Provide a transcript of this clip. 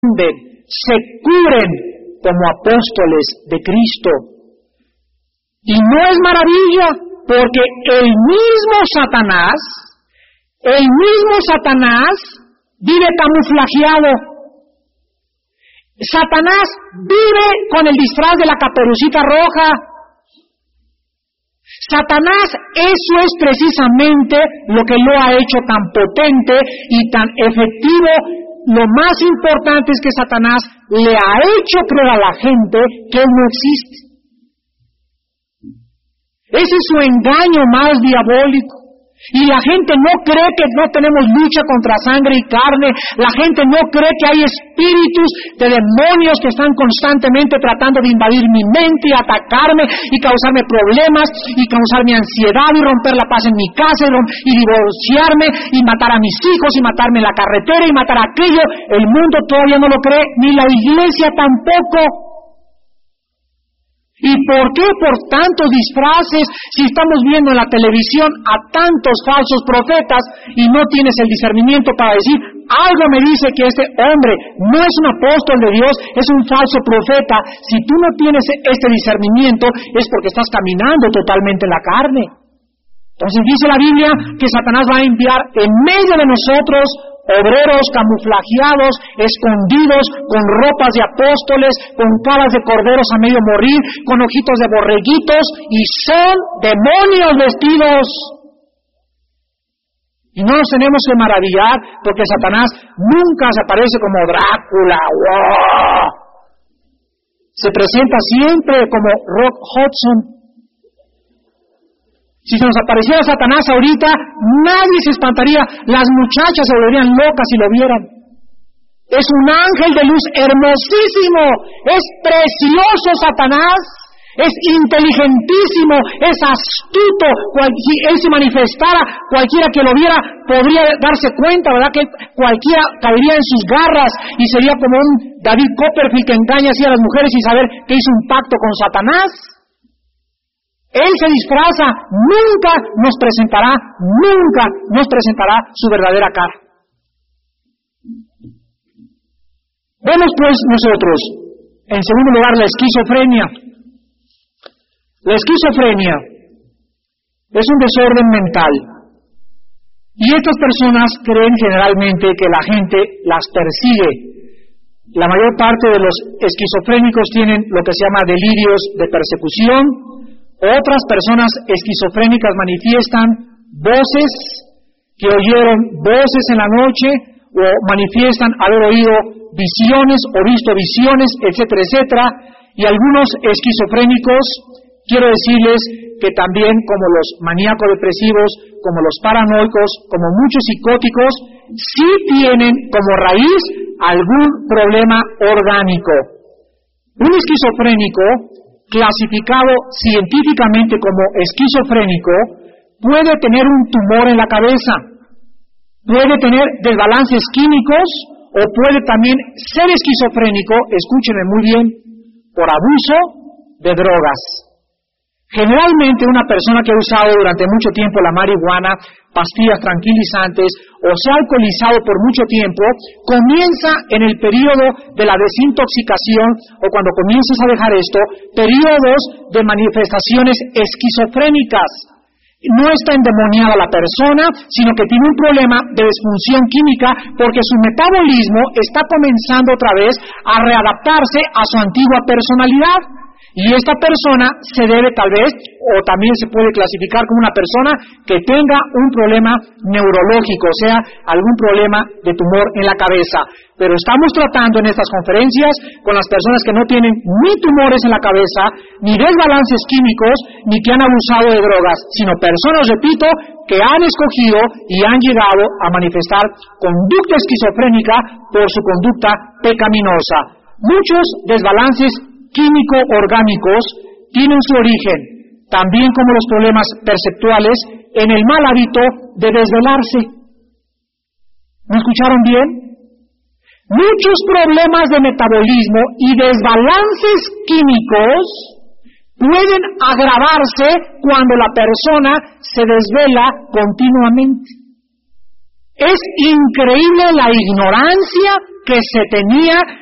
se cubren como apóstoles de Cristo. Y no es maravilla, porque el mismo Satanás vive camuflajeado. Satanás vive con el disfraz de la Caperucita Roja. Satanás, eso es precisamente lo que lo ha hecho tan potente y tan efectivo. Lo más importante es que Satanás le ha hecho creer a la gente que él no existe. Ese es su engaño más diabólico. Y la gente no cree que no tenemos lucha contra sangre y carne. La gente no cree que hay espíritus de demonios que están constantemente tratando de invadir mi mente y atacarme y causarme problemas y causarme ansiedad y romper la paz en mi casa y divorciarme y matar a mis hijos y matarme en la carretera y matar a aquello. El mundo todavía no lo cree, ni la iglesia tampoco. ¿Y por qué por tantos disfraces si estamos viendo en la televisión a tantos falsos profetas y no tienes el discernimiento para decir, algo me dice que este hombre no es un apóstol de Dios, es un falso profeta? Si tú no tienes este discernimiento es porque estás caminando totalmente en la carne. Entonces dice la Biblia que Satanás va a enviar en medio de nosotros obreros camuflajeados, escondidos, con ropas de apóstoles, con caras de corderos a medio morir, con ojitos de borreguitos, y son demonios vestidos. Y no nos tenemos que maravillar porque Satanás nunca se aparece como Drácula. ¡Wow! Se presenta siempre como Rock Hudson. Si se nos apareciera Satanás ahorita, nadie se espantaría. Las muchachas se volverían locas si lo vieran. Es un ángel de luz hermosísimo. Es precioso Satanás. Es inteligentísimo. Es astuto. Si él se manifestara, cualquiera que lo viera podría darse cuenta, ¿verdad? Que cualquiera caería en sus garras y sería como un David Copperfield que engaña así a las mujeres sin saber que hizo un pacto con Satanás. Él se disfraza, nunca nos presentará su verdadera cara. Vemos pues nosotros, en segundo lugar, la esquizofrenia. La esquizofrenia es un desorden mental. Y estas personas creen generalmente que la gente las persigue. La mayor parte de los esquizofrénicos tienen lo que se llama delirios de persecución. Otras personas esquizofrénicas manifiestan voces que oyeron voces en la noche o manifiestan haber oído visiones o visto visiones, etcétera, etcétera. Y algunos esquizofrénicos, quiero decirles que también como los maníaco-depresivos, como los paranoicos, como muchos psicóticos, sí tienen como raíz algún problema orgánico. Un esquizofrénico clasificado científicamente como esquizofrénico, puede tener un tumor en la cabeza, puede tener desbalances químicos o puede también ser esquizofrénico, escúchenme muy bien, por abuso de drogas. Generalmente una persona que ha usado durante mucho tiempo la marihuana, pastillas tranquilizantes o se ha alcoholizado por mucho tiempo, comienza en el periodo de la desintoxicación o cuando comienzas a dejar esto, periodos de manifestaciones esquizofrénicas. No está endemoniada la persona, sino que tiene un problema de disfunción química porque su metabolismo está comenzando otra vez a readaptarse a su antigua personalidad. Y esta persona se debe tal vez, o también se puede clasificar como una persona que tenga un problema neurológico, o sea, algún problema de tumor en la cabeza. Pero estamos tratando en estas conferencias con las personas que no tienen ni tumores en la cabeza, ni desbalances químicos, ni que han abusado de drogas, sino personas, repito, que han escogido y han llegado a manifestar conducta esquizofrénica por su conducta pecaminosa. Muchos desbalances químico-orgánicos tienen su origen, también como los problemas perceptuales, en el mal hábito de desvelarse. ¿Me escucharon bien? Muchos problemas de metabolismo y desbalances químicos pueden agravarse cuando la persona se desvela continuamente. Es increíble la ignorancia que se tenía